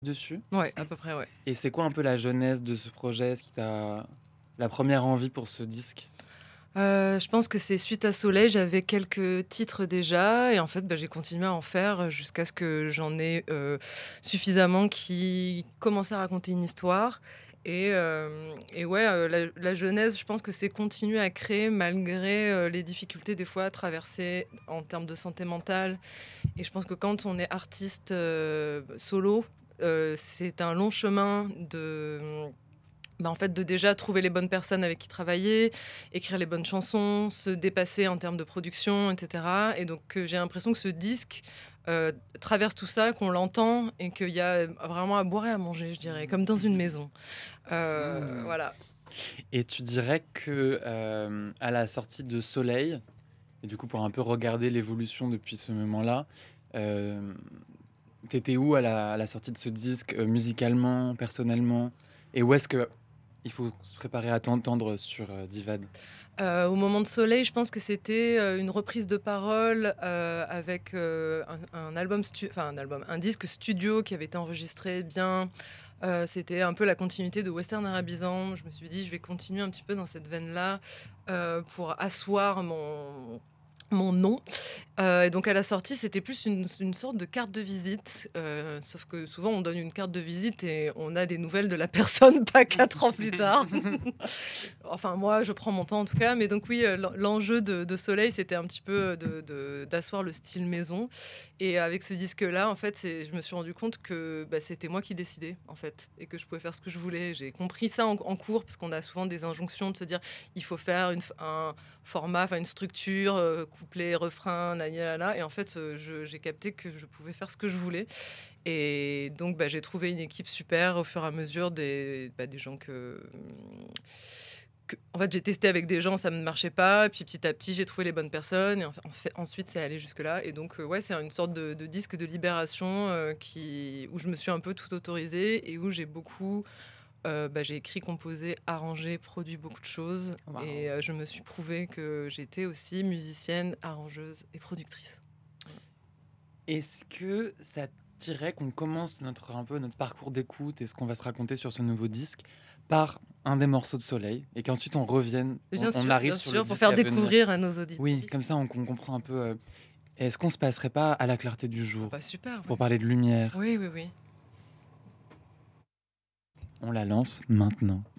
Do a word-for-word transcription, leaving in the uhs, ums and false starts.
dessus. Ouais, à peu près, ouais. Et c'est quoi un peu la genèse de ce projet? Ce qui t'a la première envie pour ce disque? Heu, je pense que c'est suite à Soleil, j'avais quelques titres déjà et en fait, bah, j'ai continué à en faire jusqu'à ce que j'en ai, heu, suffisamment qui commençaient à raconter une histoire et hem et ouais, heu, la la genèse, je pense que c'est continuer à créer malgré, heu, les difficultés des fois à traverser en termes de santé mentale et je pense que quand on est artiste, heu, solo, heu, c'est un long chemin de, mmh, bah, en fait, de déjà trouver les bonnes personnes avec qui travailler, écrire les bonnes chansons, se dépasser en termes de production et cetera et donc heu, j'ai l'impression que ce disque, heu, traverse tout ça, qu'on l'entend et qu'il y a vraiment à boire et à manger, je dirais, comme dans une maison. Heu, Mmh. voilà. Et tu dirais que, hem, à la sortie de Soleil et du coup pour un peu regarder l'évolution depuis ce moment-là, hem, tu étais où à la à la sortie de ce disque, heu, musicalement, personnellement? Et où est-ce qu'il faut se préparer à t'entendre sur, heu, Divad? Heu, au moment de Soleil, je pense que c'était, heu, une reprise de paroles, heu, avec, heu, un un album stu enfin un album, un disque studio qui avait été enregistré bien. Heu, c'était un peu la continuité de Western Arabisant. Je me suis dit: «Je vais continuer un petit peu dans cette veine-là, heu, pour asseoir mon mon nom». Heu et donc à la sortie, c'était plus une une sorte de carte de visite, heu, sauf que souvent on donne une carte de visite et on a des nouvelles de la personne pas quatre ans plus tard. Enfin moi, je prends mon temps en tout cas, mais donc oui, heu, l'en l'enjeu de de Soleil, c'était un petit peu de de d'asseoir le style maison et avec ce disque-là, en fait, c'est je me suis rendu compte que, bah, c'était moi qui décidais, en fait et que je pouvais faire ce que je voulais. J'ai compris ça en en cours parce qu'on a souvent des injonctions de se dire: «Il faut faire une f un format, enfin une structure, heu, couplet, refrain, nani nanana» et en fait, heu, je j'ai capté que je pouvais faire ce que je voulais et donc bah, j'ai trouvé une équipe super au fur et à mesure des, bah, des gens que, mmh, que en fait, j'ai testé avec des gens, ça ne marchait pas, puis petit à petit, j'ai trouvé les bonnes personnes et en fait en fait ensuite, c'est allé jusque-là et donc heu, ouais, c'est une sorte de de disque de libération, heu, qui où je me suis un peu tout autorisée et où j'ai beaucoup, heu, bah, j'ai écrit, composé, arrangé, produit beaucoup de choses et Waouh! heu, je me suis prouvé que j'étais aussi musicienne, arrangeuse et productrice. Voilà. Est-ce que ça te dirait qu'on commence notre un peu notre parcours d'écoute et ce qu'on va se raconter sur ce nouveau disque par un des morceaux de Soleil et qu'ensuite on revienne, on Bien on sûr, arrive bien sur le sûr, pour disque faire à venir? découvrir à nos Oui, auditrices. comme ça on on comprend un peu, heu, est-ce qu'on se passerait pas à la clarté du Ah jour bah, super, pour ouais. parler de lumière? Oui, oui, oui. On la lance maintenant.